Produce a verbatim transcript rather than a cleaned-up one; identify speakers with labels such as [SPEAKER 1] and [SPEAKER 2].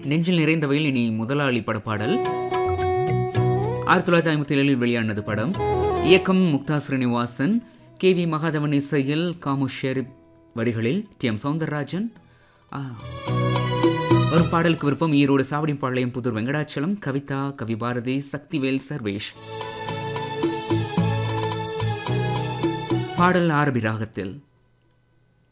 [SPEAKER 1] நெஞ்சில் நிறைந்தவையில் இனி முதலாளி படப்பாடல் ஆயிரத்தி தொள்ளாயிரத்தி ஐம்பத்தி ஏழில் வெளியானது படம். இயக்கம் முக்தா ஸ்ரீனிவாசன், கே வி மகாதவன் இசையில், காமு ஷெரீப் வரிகளில் டி எம் சௌந்தரராஜன். ஒரு பாடலுக்கு விருப்பம் ஈரோடு சாவடிப்பாளையம் புதூர் வெங்கடாச்சலம், கவிதா, கவி பாரதி, சக்திவேல், சர்வேஷ். பாடல் ஆரபி ராகத்தில்.